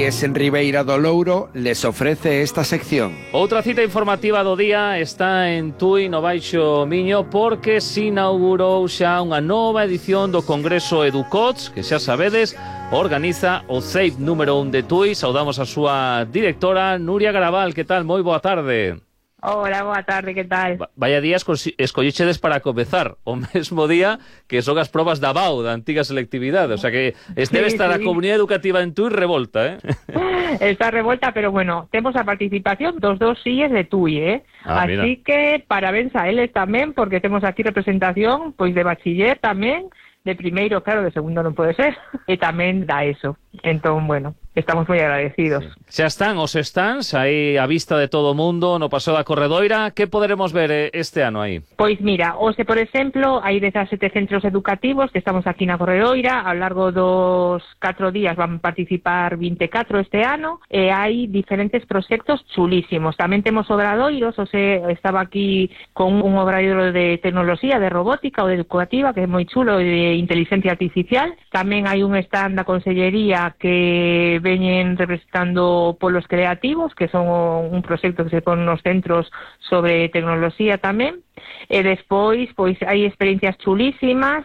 Tríes en Ribeira do Louro les ofrece esta sección. Outra cita informativa do día está en Tui, no Baixo Miño, porque se inaugurou xa unha nova edición do Congreso Educots, que xa sabedes, organiza o CEIP número 1 de Tui. Saudamos a súa directora, Nuria Garabal. Que tal? Moi boa tarde. Hola, boa tarde, que tal? Vaya día escollichedes para comezar o mesmo día que son as probas da BAU, da antiga selectividade, o sea que debe estar a comunidade educativa en Tui revolta, Está revolta, pero bueno, temos a participación dos CIEs de Tui, así mira. que parabéns a eles tamén, porque temos aquí representación pois de bachiller tamén, de primeiro, claro, de segundo non pode ser, e tamén da ESO. Entón, bueno, estamos moi agradecidos. Sí. Xa están os stands aí a vista de todo o mundo no Paseo da Corredoira. Que poderemos ver este ano aí? Pois mira, hoxe, por exemplo, hai 17 centros educativos que estamos aquí na Corredoira. Ao largo dos 4 días van participar 24 este ano, e hai diferentes proxectos chulísimos. Tamén temos obradoiros, estaba aquí con un obradoiro de tecnoloxía, de robótica ou de educativa, que é moi chulo, de inteligencia artificial. Tamén hai un stand da Consellería que veñen representando polos creativos, que son un proxecto que se pon nos centros sobre tecnoloxía tamén. E despois, pois hai experiencias chulísimas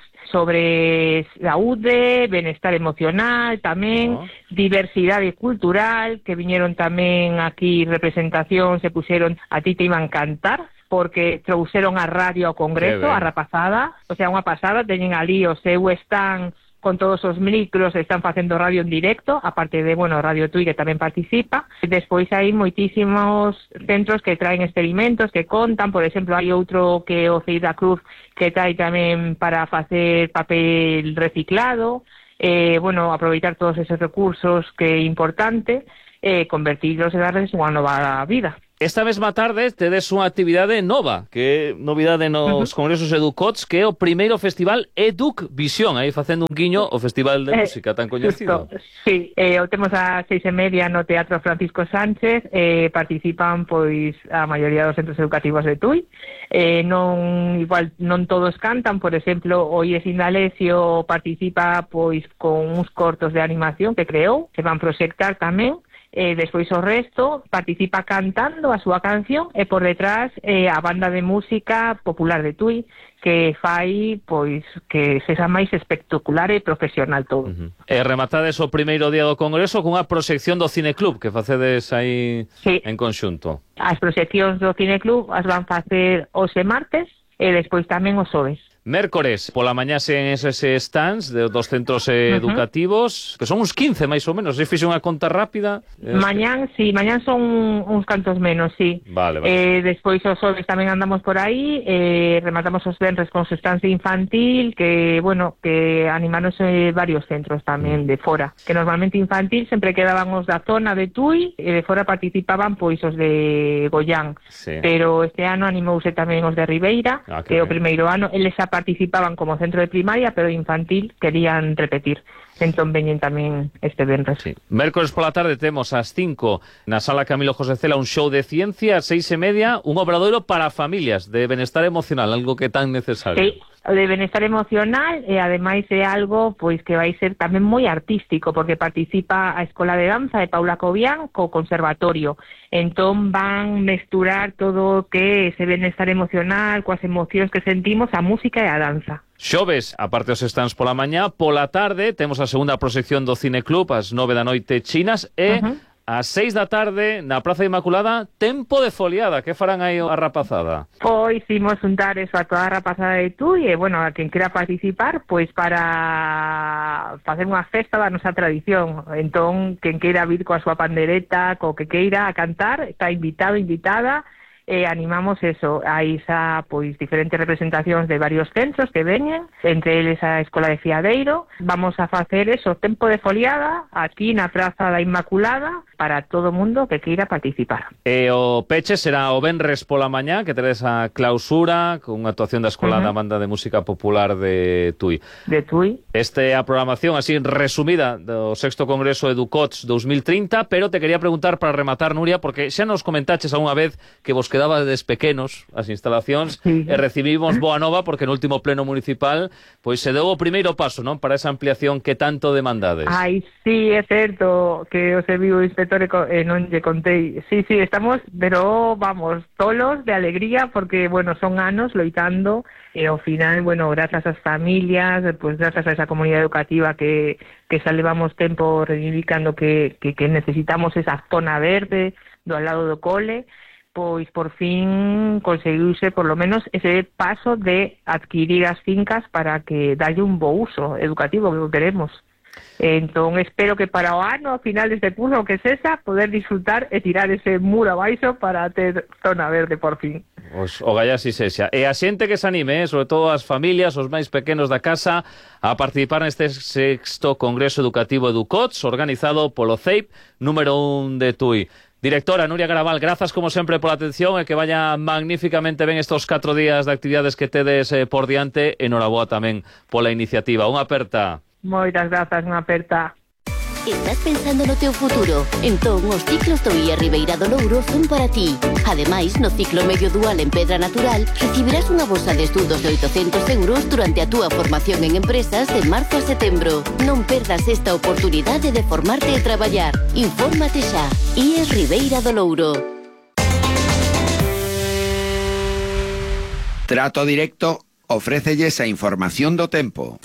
sobre saúde, benestar emocional tamén, diversidade cultural, que viñeron tamén aquí representación, se puxeron, a ti te iban a encantar, porque trouxeron a radio ao Congreso, a rapazada, o sea, unha pasada, teñen ali o seu stand con todos os micros, están facendo radio en directo, aparte de, bueno, Radio Tui, que tamén participa. Despois hai moitísimos centros que traen experimentos, que contan, por exemplo, hai outro que o CEIP da Cruz, que trae tamén para facer papel reciclado, bueno, aproveitar todos esos recursos que é importante, convertirlos e darles unha nova vida. Esta mesma tarde tedes unha actividade nova, que é novidade nos Congresos Educots, que é o primeiro festival Educ Visión, aí facendo un guiño ao Festival de Música tan coñecido. Sí, o temos a 6:30 no Teatro Francisco Sánchez, participan pois a maioría dos centros educativos de Tui, igual non todos cantan, por exemplo, o IES Indalecio participa pois con uns cortos de animación que creou, que van proxectar tamén. Despois o resto participa cantando a súa canción, e por detrás a banda de música popular de Tui, que fai pois que sexa máis espectacular e profesional todo. E rematades o primeiro día do Congreso cunha proxección do Cineclub que facedes aí en conxunto. As proxeccións do Cineclub as van facer hoxe martes e despois tamén os xoves. Mércores, pola mañá sen eses stands dos centros educativos, que son uns 15 máis ou menos, se fixe unha conta rápida. Mañán son uns cantos menos, sí. Vale. Despois os xoves tamén andamos por aí, rematamos os venres con sustancia infantil, que, bueno, que animanos varios centros tamén de fora, que normalmente infantil sempre quedaban os da zona de Tui, e de fora participaban pois os de Goián, pero este ano animouse tamén os de Ribeira, que o primeiro ano, eles participaban como centro de primaria, pero infantil querían repetir. Entón veñen tamén este venres. Sí. Mércores pola tarde temos ás 5 na Sala Camilo José Cela un show de ciencia, ás 6:30 un obradoiro para familias de benestar emocional, algo que tan necesario. Sí, de benestar emocional, e ademais é algo pois que vai ser tamén moi artístico, porque participa a Escola de Danza de Paula Cobian co Conservatorio. Entón van mesturar todo o que é ese benestar emocional coas emocións que sentimos, a música e a danza. Xoves, aparte os stands pola mañá, pola tarde temos a segunda proxección do Cineclub ás 9 da noite chinas, e ás 6 da tarde na Praza Inmaculada, tempo de foliada. Que farán aí a rapazada? Pois imos juntar eso a toda a rapazada de Tui, e, bueno, a quen quera participar, pois para facer unha festa da nosa tradición. Entón, quen queira vir coa súa pandereta, co que queira a cantar, está invitado, invitada. Animamos eso, a esa pois diferentes representacións de varios centros que veñen, entre eles a Escola de Fiadeiro. Vamos a facer eso, tempo de foliada aquí na Praza da Inmaculada, para todo o mundo que queira participar. E o peche será o venres pola mañá, que teredes a clausura con unha actuación da Escola da Banda de Música Popular de Tui. De Tui. Este é a programación así resumida do 6º Congreso Educots 2030, pero te quería preguntar para rematar, Nuria, porque xa nos comentaches algunha vez que vos quedabades pequenos as instalacións e recibimos boa nova porque no último pleno municipal pois se deu o primeiro paso, non, para esa ampliación que tanto demandades. Ai, sí, é certo que o serviu o inspector non lle contei. Sí, estamos, pero vamos, tolos de alegría porque, bueno, son anos loitando e ao final, bueno, grazas ás familias, pues grazas a esa comunidade educativa que xa levamos tempo reivindicando que necesitamos esa zona verde do al lado do cole, pois por fin conseguiuse por lo menos ese paso de adquirir as fincas para que dalle un bo uso educativo que queremos. Entón espero que para o ano, a final deste curso, que sexa, poder disfrutar e tirar ese muro abaixo para ter zona verde por fin. O galla si sexa. E a xente que se anime, sobre todo as familias, os máis pequenos da casa, a participar neste 6º Congreso Educativo Educots, organizado polo CEIP número 1 de Tui. Directora Nuria Garabal, grazas como sempre pola atención e que vaya magníficamente ben estos 4 días de actividades que tedes por diante. Enhoraboa tamén pola iniciativa. Unha aperta. Moitas grazas, unha aperta. ¿Estás pensando no teu futuro? Entón, os ciclos Tui e Ribeira do Louro son para ti. Ademais, no ciclo medio dual en Pedra Natural, recibirás unha bolsa de estudos de 800 euros durante a túa formación en empresas de marzo a setembro. Non perdas esta oportunidade de formarte e traballar. Infórmate xa. IES Ribeira do Louro. Trato Directo ofrécelles a información do tempo.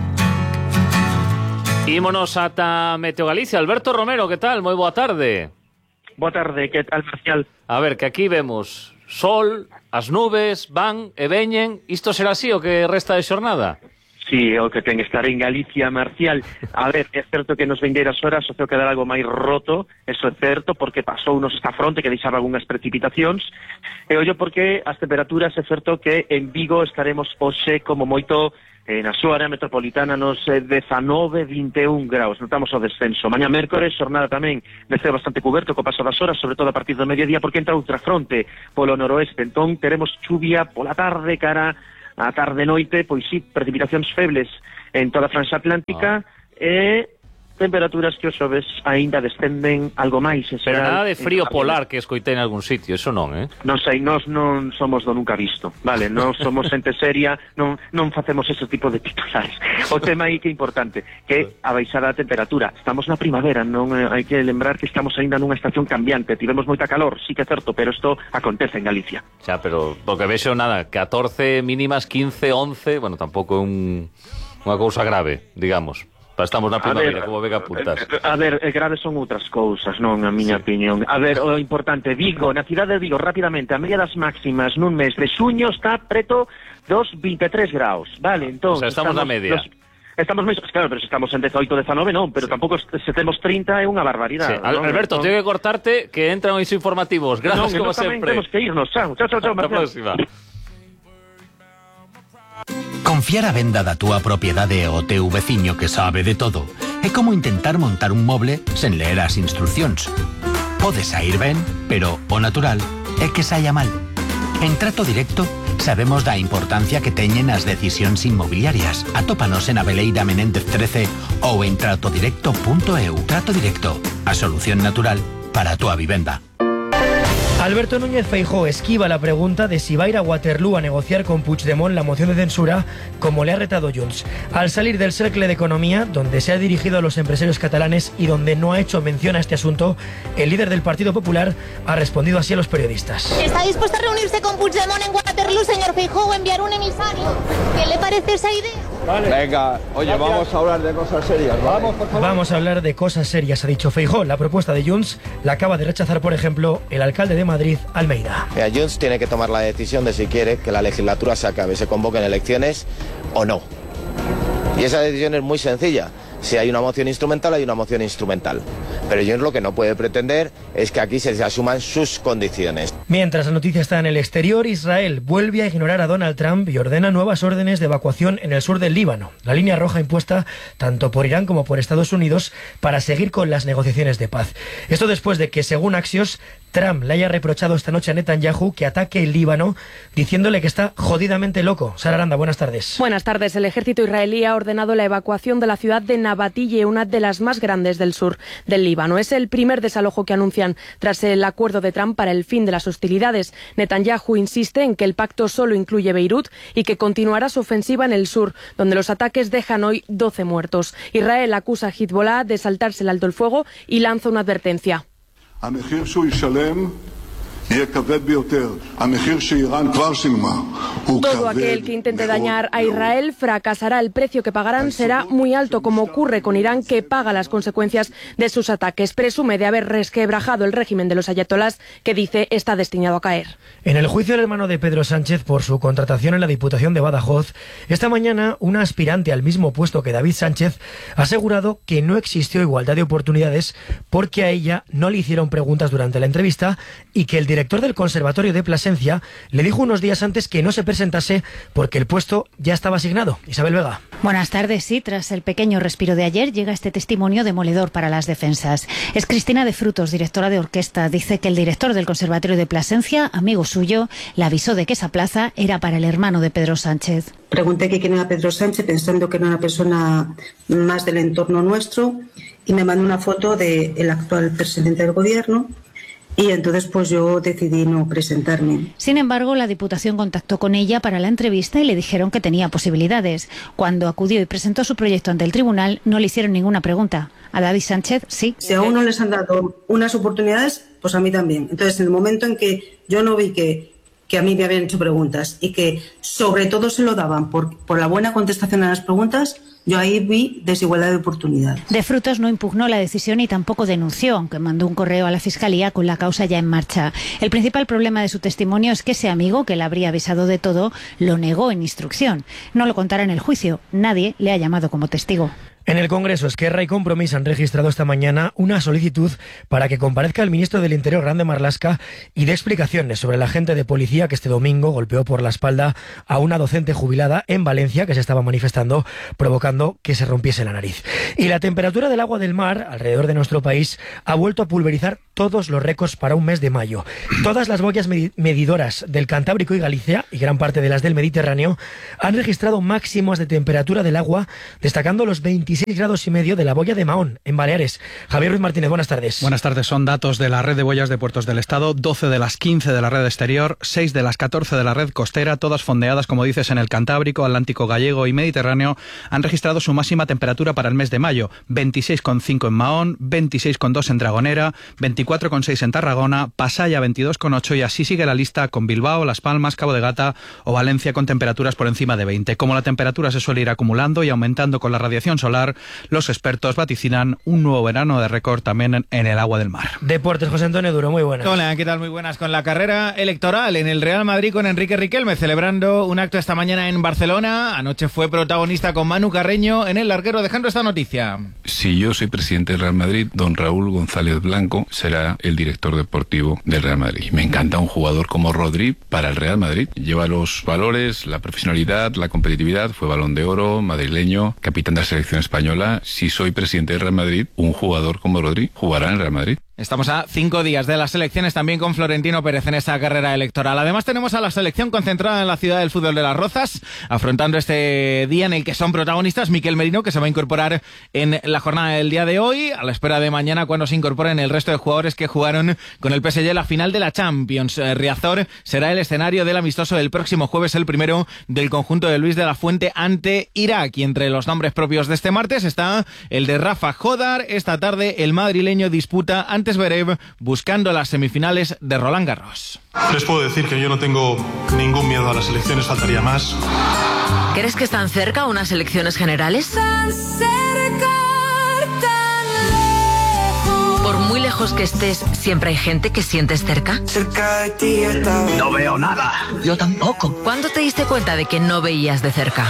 Ímonos ata Meteo Galicia. Alberto Romero, que tal? Moi boa tarde. Boa tarde, que tal, Marcial? A ver, que aquí vemos sol, as nubes van e veñen. Isto será así o que resta de xornada? Sí, o que ten que estar en Galicia, Marcial. A ver, é certo que nos vindeiras horas o ceo quedar algo máis roto, eso é certo, porque pasou nos esta fronte que deixaba algunhas precipitacións, e ollo porque as temperaturas é certo que en Vigo estaremos hoxe como moito na súa área metropolitana nos 19-21 graus, notamos o descenso. Mañá mércores, xornada tamén de ceo bastante cuberto co paso das horas, sobre todo a partir do mediodía, porque entra outra fronte polo noroeste, entón teremos chuvia pola tarde, cara a tarde-noite, pois sí, precipitacións febles en toda a franxa atlántica, e temperaturas que os xoves aínda descenden algo máis. Pero nada de frío polar que escoitei en algún sitio, eso non, Non sei, nós non somos do nunca visto, vale? Non somos xente seria, non facemos ese tipo de titulares. O tema aí que é importante, que a baixada da temperatura. Estamos na primavera, non hai que lembrar que estamos aínda nunha estación cambiante, tivemos moita calor, sí que é certo, pero isto acontece en Galicia. Xa, pero do que vexo nada, 14 mínimas, 15, 11, bueno, tampouco é unha cousa grave, digamos. Estamos na primavera, como vega apuntas. A ver, graves son outras cousas, non, a miña opinión. A ver, o importante, Vigo, na cidade de Vigo, rapidamente, a media das máximas nun mes de xuño está preto dos 23 graus, vale? Entón, o sea, estamos na media. Estamos máis, claro, pero se estamos en 18, 19 non, pero tampouco se temos 30 é unha barbaridade. Sí. Alberto, teño que cortarte que entran os informativos. Gracias, como sempre. Temos que irnos, chao, Hasta a próxima. Confiar a venda da túa propiedade ao teu veciño que sabe de todo é como intentar montar un moble sen ler as instruccións. Pode sair ben, pero o natural é que saia mal. En Trato Directo sabemos da importancia que teñen as decisións inmobiliarias. Atópanos en Aveleira Menéndez 13 ou en tratodirecto.eu. Trato Directo, a solución natural para a túa vivenda. Alberto Núñez Feijóo esquiva la pregunta de si va a ir a Waterloo a negociar con Puigdemont la moción de censura, como le ha retado Junts. Al salir del Cercle de Economía, donde se ha dirigido a los empresarios catalanes y donde no ha hecho mención a este asunto, el líder del Partido Popular ha respondido así a los periodistas. ¿Está dispuesto a reunirse con Puigdemont en Waterloo, señor Feijóo, o enviar un emisario? ¿Qué le parece esa idea? Vale. Venga, oye, gracias. Vamos a hablar de cosas serias, ¿vale? Vamos, por favor. Vamos a hablar de cosas serias, ha dicho Feijóo. La propuesta de Junts la acaba de rechazar, por ejemplo, el alcalde de Madrid, Almeida. Mira, Junts tiene que tomar la decisión de si quiere que la legislatura se acabe, se convoquen elecciones o no. Y esa decisión es muy sencilla. Si hay una moción instrumental, hay una moción instrumental. Pero Junts lo que no puede pretender es que aquí se asuman sus condiciones. Mientras la noticia está en el exterior, Israel vuelve a ignorar a Donald Trump y ordena nuevas órdenes de evacuación en el sur del Líbano, la línea roja impuesta tanto por Irán como por Estados Unidos para seguir con las negociaciones de paz. Esto después de que, según Axios, Trump le haya reprochado esta noche a Netanyahu que ataque el Líbano, diciéndole que está jodidamente loco. Sara Aranda, buenas tardes. Buenas tardes. El ejército israelí ha ordenado la evacuación de la ciudad de Nablus Nabatille, una de las más grandes del sur del Líbano. Es el primer desalojo que anuncian tras el acuerdo de Trump para el fin de las hostilidades. Netanyahu insiste en que el pacto solo incluye Beirut y que continuará su ofensiva en el sur, donde los ataques dejan hoy 12 muertos. Israel acusa a Hezbollah de saltarse el alto el fuego y lanza una advertencia. Todo aquel que intente dañar a Israel fracasará. El precio que pagarán será muy alto, como ocurre con Irán, que paga las consecuencias de sus ataques. Presume de haber resquebrajado el régimen de los ayatolás, que dice está destinado a caer. En el juicio del hermano de Pedro Sánchez por su contratación en la Diputación de Badajoz, esta mañana una aspirante al mismo puesto que David Sánchez ha asegurado que no existió igualdad de oportunidades porque a ella no le hicieron preguntas durante la entrevista y que el director del Conservatorio de Plasencia le dijo unos días antes que no se presentase porque el puesto ya estaba asignado. Isabel Vega. Buenas tardes. Sí, tras el pequeño respiro de ayer llega este testimonio demoledor para las defensas. Es Cristina de Frutos, directora de orquesta. Dice que el director del Conservatorio de Plasencia, amigo suyo, le avisó de que esa plaza era para el hermano de Pedro Sánchez. Pregunté que quién era Pedro Sánchez, pensando que era una persona más del entorno nuestro, y me mandó una foto del actual presidente del gobierno. Y entonces pues yo decidí no presentarme. Sin embargo, la Diputación contactó con ella para la entrevista y le dijeron que tenía posibilidades. Cuando acudió y presentó su proyecto ante el tribunal, no le hicieron ninguna pregunta. A David Sánchez, sí. Si a uno les han dado unas oportunidades, pues a mí también. Entonces, en el momento en que yo no vi que a mí me habían hecho preguntas y que sobre todo se lo daban por la buena contestación a las preguntas, yo ahí vi desigualdad de oportunidades. De Frutos no impugnó la decisión y tampoco denunció, aunque mandó un correo a la Fiscalía con la causa ya en marcha. El principal problema de su testimonio es que ese amigo, que le habría avisado de todo, lo negó en instrucción. No lo contará en el juicio. Nadie le ha llamado como testigo. En el Congreso, Esquerra y Compromís han registrado esta mañana una solicitud para que comparezca el ministro del Interior, Grande Marlaska, y dé explicaciones sobre el agente de policía que este domingo golpeó por la espalda a una docente jubilada en Valencia que se estaba manifestando, provocando que se rompiese la nariz. Y la temperatura del agua del mar alrededor de nuestro país ha vuelto a pulverizar todos los récords para un mes de mayo. Todas las boyas medidoras del Cantábrico y Galicia, y gran parte de las del Mediterráneo, han registrado máximos de temperatura del agua, destacando los 26 grados y medio de la boya de Mahón, en Baleares. Javier Ruiz Martínez, buenas tardes. Buenas tardes. Son datos de la red de boyas de puertos del Estado, 12 de las 15 de la red exterior, 6 de las 14 de la red costera, todas fondeadas, como dices, en el Cantábrico, Atlántico Gallego y Mediterráneo, han registrado su máxima temperatura para el mes de mayo, 26,5 en Mahón, 26,2 en Dragonera, 24,6 en Tarragona, Pasaya 22,8 y así sigue la lista con Bilbao, Las Palmas, Cabo de Gata o Valencia con temperaturas por encima de 20. Como la temperatura se suele ir acumulando y aumentando con la radiación solar, los expertos vaticinan un nuevo verano de récord también en el agua del mar. Deportes, José Antonio Duro, muy buenas. Hola, ¿qué tal? Muy buenas. Con la carrera electoral en el Real Madrid con Enrique Riquelme celebrando un acto esta mañana en Barcelona. Anoche fue protagonista con Manu Carreño en el larguero, dejando esta noticia. Si yo soy presidente del Real Madrid, don Raúl González Blanco será el director deportivo del Real Madrid. Me encanta un jugador como Rodri para el Real Madrid. Lleva los valores, la profesionalidad, la competitividad, fue Balón de Oro, madrileño, capitán de la selección española. Si soy presidente del Real Madrid, un jugador como Rodri jugará en el Real Madrid. Estamos a 5 días de las elecciones también con Florentino Pérez en esta carrera electoral. Además tenemos a la selección concentrada en la ciudad del fútbol de Las Rozas, afrontando este día en el que son protagonistas Miquel Merino, que se va a incorporar en la jornada del día de hoy, a la espera de mañana cuando se incorporen el resto de jugadores que jugaron con el PSG la final de la Champions. Riazor será el escenario del amistoso del próximo jueves, el primero del conjunto de Luis de la Fuente ante Irak. Y entre los nombres propios de este martes está el de Rafa Jodar. Esta tarde el madrileño disputa ante Zverev buscando las semifinales de Roland Garros. Les puedo decir que yo no tengo ningún miedo a las elecciones, faltaría más. ¿Crees que están cerca unas elecciones generales? Tan cerca, tan lejos. Por muy lejos que estés, ¿siempre hay gente que sientes cerca? Cerca de ti está. No veo nada. Yo tampoco. ¿Cuándo te diste cuenta de que no veías de cerca?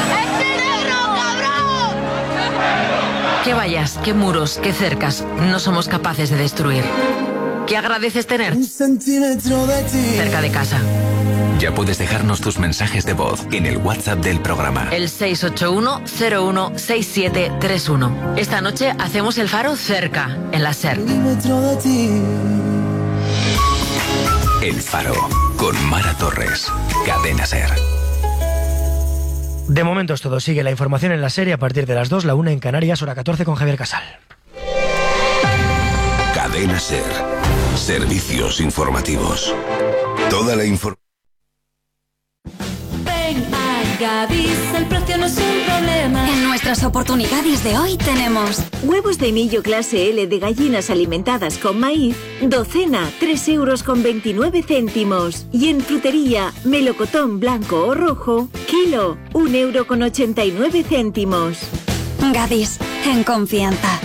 ¿Qué vallas, qué muros, qué cercas no somos capaces de destruir? ¿Qué agradeces tener? Cerca de casa. Ya puedes dejarnos tus mensajes de voz en el WhatsApp del programa. El 681-016731. Esta noche hacemos el faro cerca, en la SER. El Faro, con Mara Torres. Cadena SER. De momento es todo. Sigue la información en la serie a partir de las 2, la 1 en Canarias, hora 14 con Javier Casal. Cadena SER. Servicios informativos. Toda la información. Ven a Gadis, el precio no es un problema. En nuestras oportunidades de hoy tenemos huevos de millo clase L de gallinas alimentadas con maíz, docena, 3,29 €. Y en frutería, melocotón blanco o rojo, kilo, 1,89 €. Gadis, en confianza.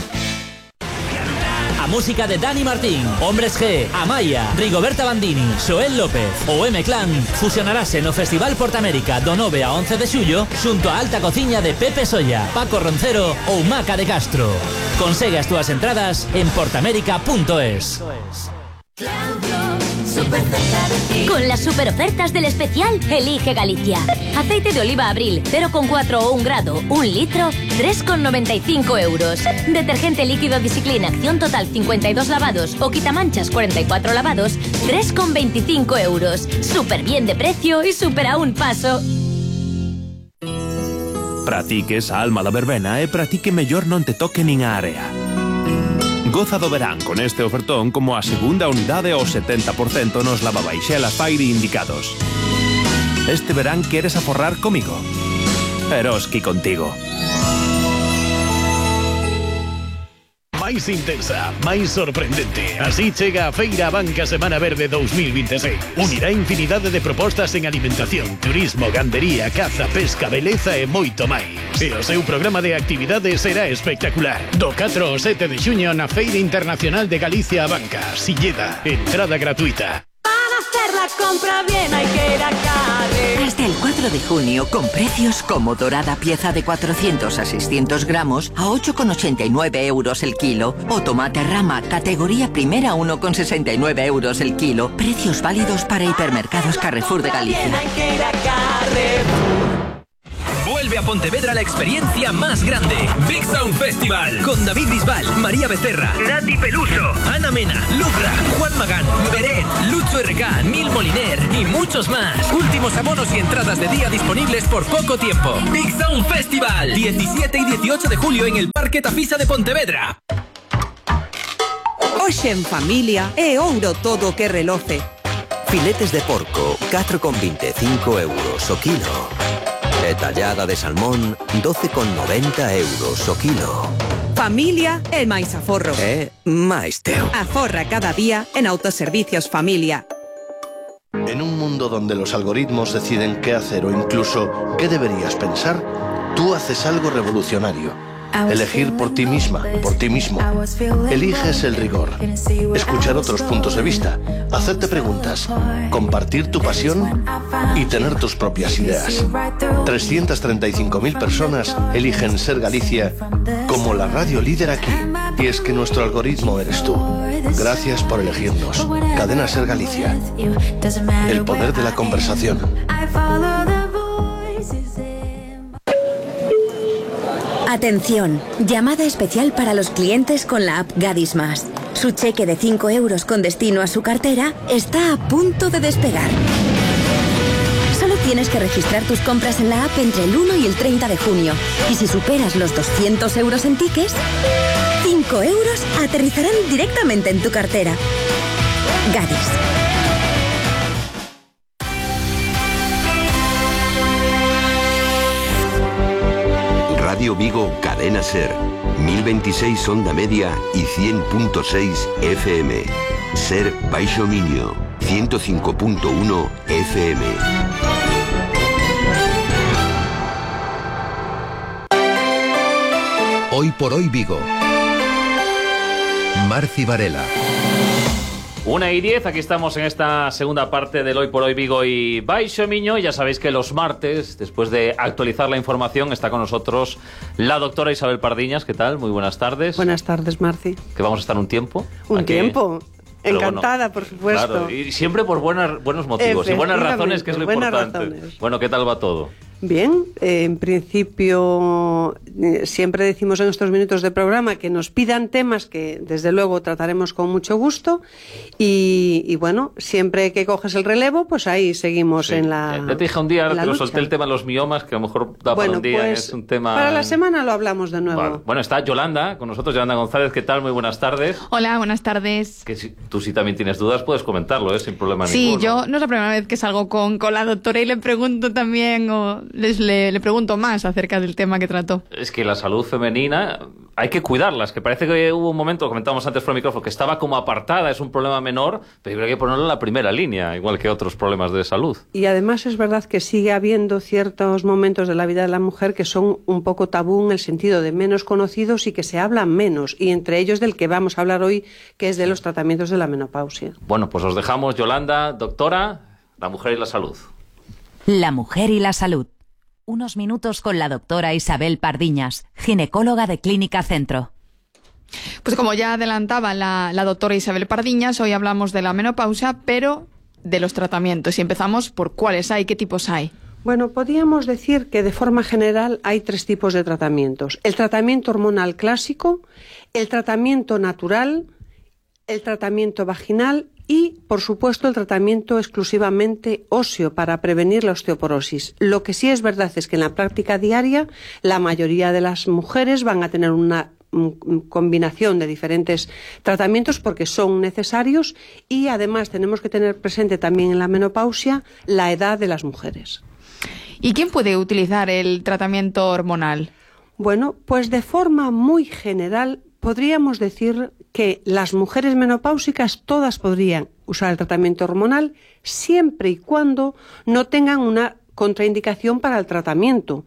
A música de Dani Martín, Hombres G, Amaya, Rigoberta Bandini, Xoel López ou M-Clan fusionarase no Festival Portamérica do 9 a 11 de xullo xunto a alta cociña de Pepe Solla, Paco Roncero ou Maca de Castro. Consegue as túas entradas en portamérica.es. Con las super ofertas del especial, elige Galicia. Aceite de oliva Abril, 0,4 o 1 grado, 1 litro, 3,95 €. Detergente líquido Discipline, acción total 52 lavados o quitamanchas 44 lavados, 3,25 €. Súper bien de precio y súper a un paso. Practiques a alma da verbena e practique mellor non te toque nin a area. Goza do verán con este ofertón como a segunda unidade ao 70% nos lavabaixelas Fairy indicados. Este verán queres aforrar comigo? Eroski contigo. Máis intensa, máis sorprendente. Así chega a Feira Abanca Semana Verde 2026. Unirá infinidade de propostas en alimentación, turismo, gandería, caza, pesca, beleza e moito máis. E o seu programa de actividades será espectacular. Do 4 ao 7 de xuño na Feira Internacional de Galicia Abanca, Silleda. Entrada gratuita. Para hacer la compra bien hay que ir a Carre. Hasta el 4 de junio, con precios como dorada pieza de 400 a 600 gramos a 8,89 € el kilo. O tomate rama, categoría primera, 1,69 € el kilo. Precios válidos para hipermercados Carrefour de Galicia. Hay que ir a Carrefour. Vuelve a Pontevedra la experiencia más grande. Big Sound Festival. Con David Bisbal, María Becerra, Nati Peluso, Ana Mena, Lucra, Juan Magán, Beret, Lucho RK, Nil Moliner y muchos más. Últimos abonos y entradas de día disponibles por poco tiempo. Big Sound Festival. 17 y 18 de julio en el Parque Tafisa de Pontevedra. Hoxe en familia é ouro todo o que reloce. Filetes de porco, 4,25 € o kilo. E tallada de salmón, 12,90 € o kilo. Familia é máis aforro. É máis teu. Aforra cada día en Autoservicios Familia. En un mundo donde los algoritmos deciden qué hacer o incluso qué deberías pensar, tú haces algo revolucionario. Elegir por ti misma, por ti mismo. Eliges el rigor, escuchar otros puntos de vista, hacerte preguntas, compartir tu pasión y tener tus propias ideas. 335.000 personas eligen Ser Galicia como la radio líder aquí. Y es que nuestro algoritmo eres tú. Gracias por elegirnos. Cadena Ser Galicia. El poder de la conversación. Atención, llamada especial para los clientes con la app Gadis Más. Su cheque de 5 € con destino a su cartera está a punto de despegar. Solo tienes que registrar tus compras en la app entre el 1 y el 30 de junio. Y si superas los 200 € en tickets, 5 € aterrizarán directamente en tu cartera. Gadis. Radio Vigo, Cadena Ser, 1026 onda media y 100.6 FM. Ser Baixo Miño, 105.1 FM. Hoy por hoy Vigo. Marci Varela. 1:10, aquí estamos en esta segunda parte del Hoy por Hoy Vigo y Baixo Miño. Ya sabéis que los martes, después de actualizar la información, está con nosotros la doctora Isabel Pardiñas. ¿Qué tal? Muy buenas tardes. Buenas tardes, Marci. Que vamos a estar un tiempo. Un tiempo. Encantada, bueno, por supuesto. Claro, y siempre por buenos motivos y buenas razones, que es lo importante. Razones. Bueno, ¿qué tal va todo? Bien, en principio siempre decimos en estos minutos de programa que nos pidan temas que desde luego trataremos con mucho gusto y bueno, siempre que coges el relevo, pues ahí seguimos en la Ya te dije un día que lo lucha. solté el tema de los miomas, que a lo mejor da para un día, pues, es un tema... para la semana lo hablamos de nuevo. Vale. Bueno, está Yolanda con nosotros, Yolanda González, ¿qué tal? Muy buenas tardes. Hola, buenas tardes. Que si tú sí también tienes dudas, puedes comentarlo, sin problema Sí, ninguno. yo no es la primera vez que salgo con la doctora y le pregunto también, o le pregunto más acerca del tema que trató. Es que la salud femenina hay que cuidarla. Es que parece que hubo un momento, lo comentábamos antes por el micrófono, que estaba como apartada, es un problema menor, pero hay que ponerlo en la primera línea, igual que otros problemas de salud. Y además es verdad que sigue habiendo ciertos momentos de la vida de la mujer que son un poco tabú en el sentido de menos conocidos y que se hablan menos, y entre ellos del que vamos a hablar hoy, que es de los tratamientos de la menopausia. Bueno, pues os dejamos, Yolanda, doctora, la mujer y la salud. La mujer y la salud. Unos minutos con la doctora Isabel Pardiñas, ginecóloga de Clínica Centro. Pues como ya adelantaba la doctora Isabel Pardiñas, hoy hablamos de la menopausia, pero de los tratamientos. Y empezamos por cuáles hay, qué tipos hay. Bueno, podríamos decir que de forma general hay 3 tipos de tratamientos. El tratamiento hormonal clásico, el tratamiento natural, el tratamiento vaginal y, por supuesto, el tratamiento exclusivamente óseo para prevenir la osteoporosis. Lo que sí es verdad es que en la práctica diaria la mayoría de las mujeres van a tener una combinación de diferentes tratamientos porque son necesarios y además tenemos que tener presente también en la menopausia la edad de las mujeres. ¿Y quién puede utilizar el tratamiento hormonal? Bueno, pues de forma muy general podríamos decir que las mujeres menopáusicas todas podrían usar el tratamiento hormonal siempre y cuando no tengan una contraindicación para el tratamiento.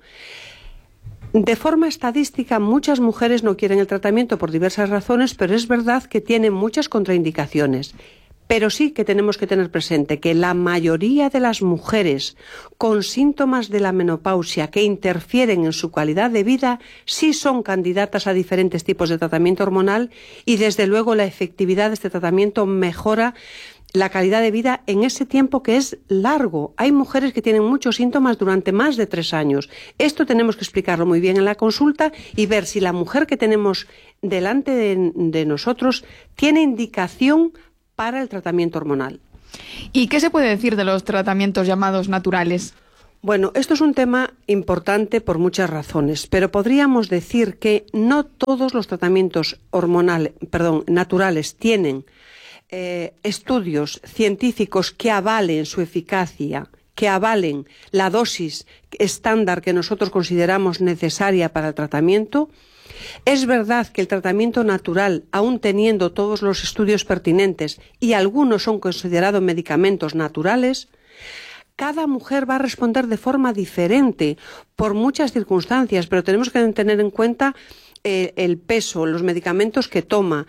De forma estadística, muchas mujeres no quieren el tratamiento por diversas razones, pero es verdad que tienen muchas contraindicaciones. Pero sí que tenemos que tener presente que la mayoría de las mujeres con síntomas de la menopausia que interfieren en su calidad de vida sí son candidatas a diferentes tipos de tratamiento hormonal y desde luego la efectividad de este tratamiento mejora la calidad de vida en ese tiempo que es largo. Hay mujeres que tienen muchos síntomas durante más de 3 años. Esto tenemos que explicarlo muy bien en la consulta y ver si la mujer que tenemos delante de nosotros tiene indicación para el tratamiento hormonal. ¿Y qué se puede decir de los tratamientos llamados naturales? Bueno, esto es un tema importante por muchas razones, pero podríamos decir que no todos los tratamientos naturales tienen estudios científicos que avalen su eficacia, que avalen la dosis estándar que nosotros consideramos necesaria para el tratamiento. Es verdad que el tratamiento natural, aun teniendo todos los estudios pertinentes y algunos son considerados medicamentos naturales, cada mujer va a responder de forma diferente por muchas circunstancias, pero tenemos que tener en cuenta el peso, los medicamentos que toma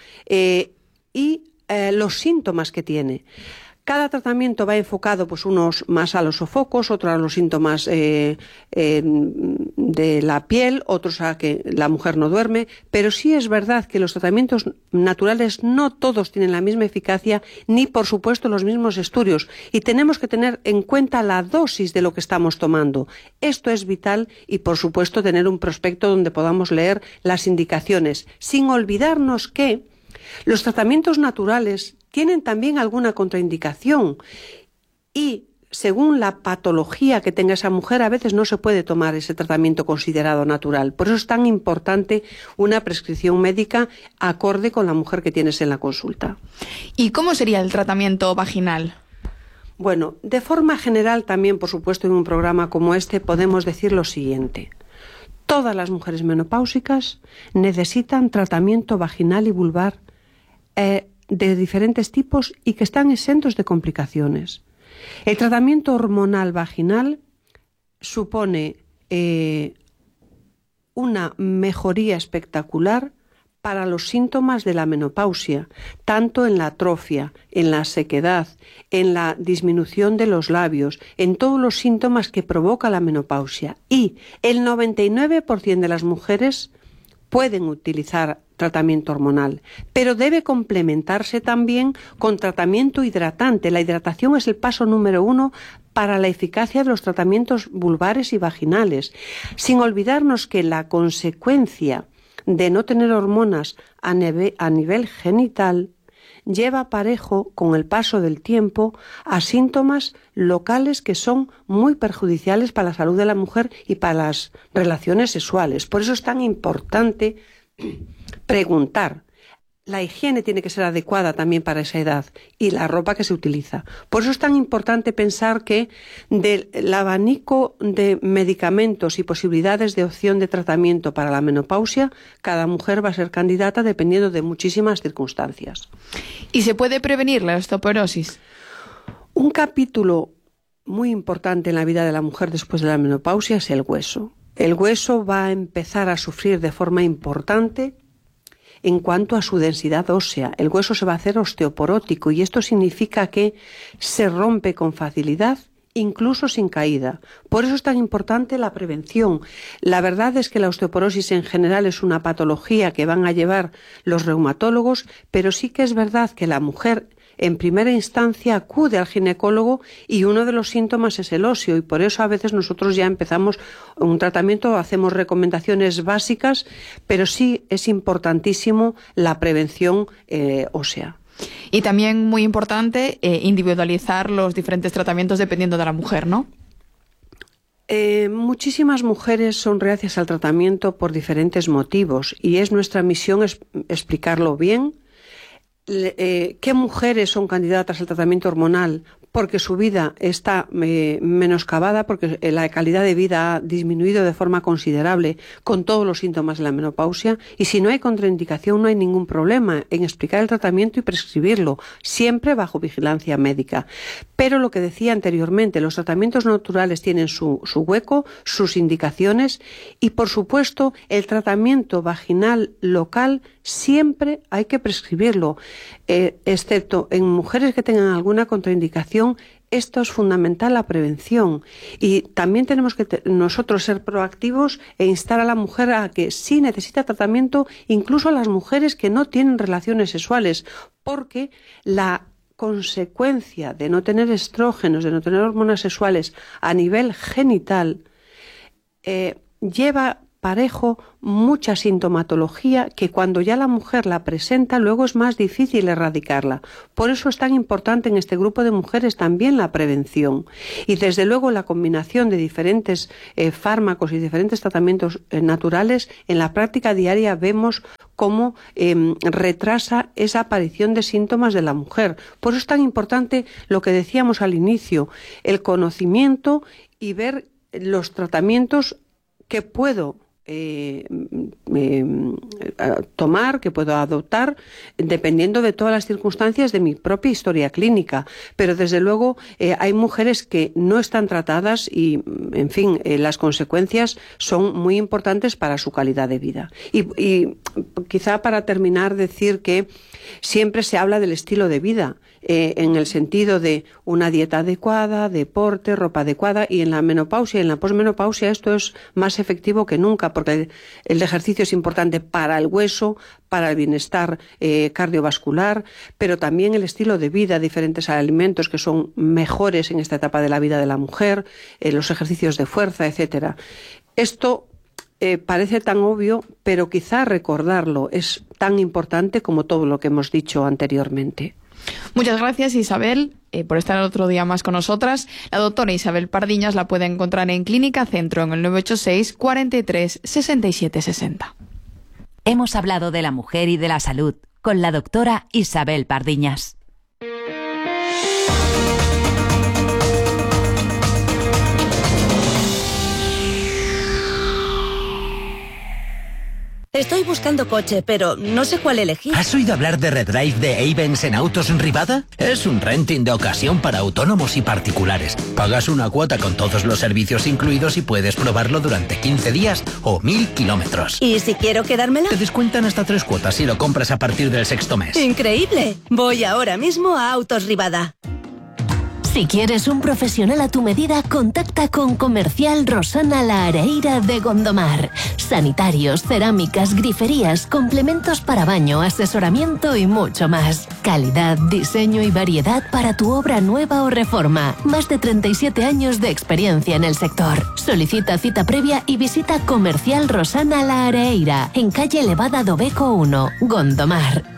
y los síntomas que tiene. Cada tratamiento va enfocado, pues unos más a los sofocos, otros a los síntomas de la piel, otros a que la mujer no duerme, pero sí es verdad que los tratamientos naturales no todos tienen la misma eficacia ni, por supuesto, los mismos estudios y tenemos que tener en cuenta la dosis de lo que estamos tomando. Esto es vital y, por supuesto, tener un prospecto donde podamos leer las indicaciones, sin olvidarnos que los tratamientos naturales tienen también alguna contraindicación y, según la patología que tenga esa mujer, a veces no se puede tomar ese tratamiento considerado natural. Por eso es tan importante una prescripción médica acorde con la mujer que tienes en la consulta. ¿Y cómo sería el tratamiento vaginal? Bueno, de forma general también, por supuesto, en un programa como este podemos decir lo siguiente. Todas las mujeres menopáusicas necesitan tratamiento vaginal y vulvar de diferentes tipos y que están exentos de complicaciones. El tratamiento hormonal vaginal supone una mejoría espectacular para los síntomas de la menopausia, tanto en la atrofia, en la sequedad, en la disminución de los labios, en todos los síntomas que provoca la menopausia. Y el 99% de las mujeres pueden utilizar tratamiento hormonal, pero debe complementarse también con tratamiento hidratante. La hidratación es el paso número 1 para la eficacia de los tratamientos vulvares y vaginales, sin olvidarnos que la consecuencia de no tener hormonas a nivel genital lleva parejo con el paso del tiempo a síntomas locales que son muy perjudiciales para la salud de la mujer y para las relaciones sexuales. Por eso es tan importante preguntar. La higiene tiene que ser adecuada también para esa edad y la ropa que se utiliza. Por eso es tan importante pensar que del abanico de medicamentos y posibilidades de opción de tratamiento para la menopausia, cada mujer va a ser candidata dependiendo de muchísimas circunstancias. ¿Y se puede prevenir la osteoporosis? Un capítulo muy importante en la vida de la mujer después de la menopausia es el hueso. El hueso va a empezar a sufrir de forma importante en cuanto a su densidad ósea. El hueso se va a hacer osteoporótico y esto significa que se rompe con facilidad, incluso sin caída. Por eso es tan importante la prevención. La verdad es que la osteoporosis en general es una patología que van a llevar los reumatólogos, pero sí que es verdad que la mujer en primera instancia acude al ginecólogo y uno de los síntomas es el óseo y por eso a veces nosotros ya empezamos un tratamiento, hacemos recomendaciones básicas, pero sí es importantísimo la prevención ósea. Y también muy importante individualizar los diferentes tratamientos dependiendo de la mujer, ¿no? Muchísimas mujeres son reacias al tratamiento por diferentes motivos y es nuestra misión explicarlo bien. ¿Qué mujeres son candidatas al tratamiento hormonal? Porque su vida está menoscabada, porque la calidad de vida ha disminuido de forma considerable con todos los síntomas de la menopausia, y si no hay contraindicación no hay ningún problema en explicar el tratamiento y prescribirlo, siempre bajo vigilancia médica. Pero lo que decía anteriormente, los tratamientos naturales tienen su hueco, sus indicaciones, y por supuesto el tratamiento vaginal local siempre hay que prescribirlo, excepto en mujeres que tengan alguna contraindicación. Esto es fundamental, la prevención. Y también tenemos que nosotros ser proactivos e instar a la mujer a que sí necesita tratamiento, incluso a las mujeres que no tienen relaciones sexuales, porque la consecuencia de no tener estrógenos, de no tener hormonas sexuales a nivel genital, lleva parejo mucha sintomatología que cuando ya la mujer la presenta luego es más difícil erradicarla. Por eso es tan importante en este grupo de mujeres también la prevención y desde luego la combinación de diferentes fármacos y diferentes tratamientos naturales. En la práctica diaria vemos cómo retrasa esa aparición de síntomas de la mujer. Por eso es tan importante lo que decíamos al inicio, el conocimiento y ver los tratamientos que puedo tomar, que puedo adoptar, dependiendo de todas las circunstancias de mi propia historia clínica. Pero desde luego hay mujeres que no están tratadas y, en fin, las consecuencias son muy importantes para su calidad de vida. Y quizá para terminar decir que siempre se habla del estilo de vida, en el sentido de una dieta adecuada, deporte, ropa adecuada, y en la menopausia y en la posmenopausia esto es más efectivo que nunca, porque el ejercicio es importante para el hueso, para el bienestar cardiovascular, pero también el estilo de vida, diferentes alimentos que son mejores en esta etapa de la vida de la mujer, los ejercicios de fuerza, etcétera. Esto parece tan obvio, pero quizá recordarlo es tan importante como todo lo que hemos dicho anteriormente. Muchas gracias, Isabel, por estar otro día más con nosotras. La doctora Isabel Pardiñas la puede encontrar en Clínica Centro en el 986 43 67 60. Hemos hablado de la mujer y de la salud con la doctora Isabel Pardiñas. Estoy buscando coche, pero no sé cuál elegir. ¿Has oído hablar de Redrive de Avens en Autos en Rivada? Es un renting de ocasión para autónomos y particulares. Pagas una cuota con todos los servicios incluidos y puedes probarlo durante 15 días o 1000 kilómetros. ¿Y si quiero quedármela? Te descuentan hasta 3 cuotas si lo compras a partir del 6º mes. ¡Increíble! Voy ahora mismo a Autos Rivada. Si quieres un profesional a tu medida, contacta con Comercial Rosana La Areira de Gondomar. Sanitarios, cerámicas, griferías, complementos para baño, asesoramiento y mucho más. Calidad, diseño y variedad para tu obra nueva o reforma. Más de 37 años de experiencia en el sector. Solicita cita previa y visita Comercial Rosana La Areira, en calle Elevada do Beco 1, Gondomar.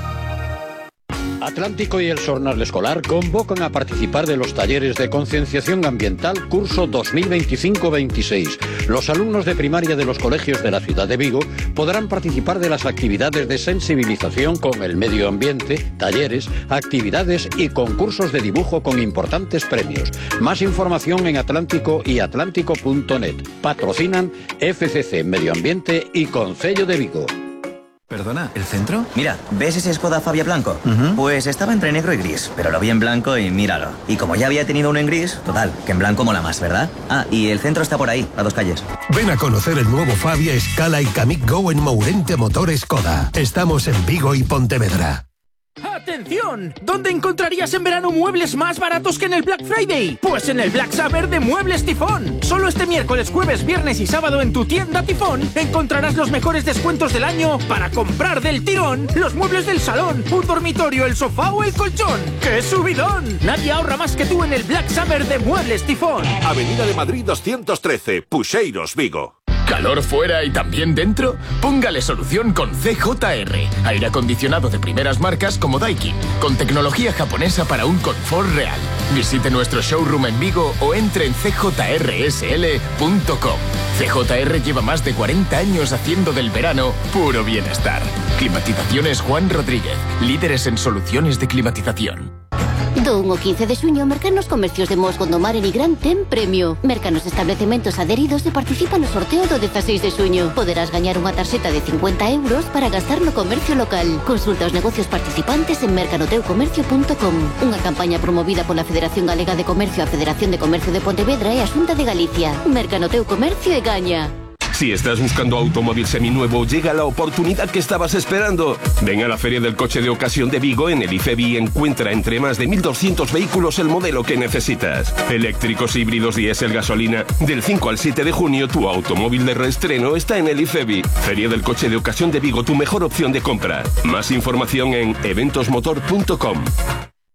Atlántico y el Sornal Escolar convocan a participar de los talleres de concienciación ambiental curso 2025-26. Los alumnos de primaria de los colegios de la ciudad de Vigo podrán participar de las actividades de sensibilización con el medio ambiente, talleres, actividades y concursos de dibujo con importantes premios. Más información en Atlántico y atlántico.net. Patrocinan FCC Medio Ambiente y Concello de Vigo. Perdona, ¿el centro? Mira, ¿ves ese Skoda Fabia blanco? Pues estaba entre negro y gris, pero lo vi en blanco y míralo. Y como ya había tenido uno en gris, total, que en blanco mola más, ¿verdad? Ah, y el centro está por ahí, a 2 calles. Ven a conocer el nuevo Fabia, Scala y Kamiq Go en Mourente Motor Skoda. Estamos en Vigo y Pontevedra. ¡Atención! ¿Dónde encontrarías en verano muebles más baratos que en el Black Friday? Pues en el Black Summer de Muebles Tifón. Solo este miércoles, jueves, viernes y sábado en tu tienda Tifón encontrarás los mejores descuentos del año para comprar del tirón los muebles del salón, un dormitorio, el sofá o el colchón. ¡Qué subidón! Nadie ahorra más que tú en el Black Summer de Muebles Tifón. Avenida de Madrid 213, Puxeiros, Vigo. ¿Calor fuera y también dentro? Póngale solución con CJR. Aire acondicionado de primeras marcas como Daikin, con tecnología japonesa para un confort real. Visite nuestro showroom en Vigo o entre en cjrsl.com. CJR lleva más de 40 años haciendo del verano puro bienestar. Climatizaciones Juan Rodríguez, líderes en soluciones de climatización. Do 1 ao 15 de xuño, Mercanos Comercios de Mos, Gondomar e Nigrán ten premio. Mercanos Establecementos adheridos e participa no sorteo do 16 de xuño. Poderás gañar unha tarxeta de 50 euros para gastar no comercio local. Consulta os negocios participantes en mercanoteucomercio.com. Unha campaña promovida pola Federación Galega de Comercio, a Federación de Comercio de Pontevedra e a Xunta de Galicia. Mercanoteu Comercio e gaña. Si estás buscando automóvil seminuevo, llega la oportunidad que estabas esperando. Ven a la Feria del Coche de Ocasión de Vigo en el IFEBI y encuentra entre más de 1.200 vehículos el modelo que necesitas. Eléctricos, híbridos, diésel, gasolina. Del 5 al 7 de junio, tu automóvil de reestreno está en el IFEBI. Feria del Coche de Ocasión de Vigo, tu mejor opción de compra. Más información en eventosmotor.com.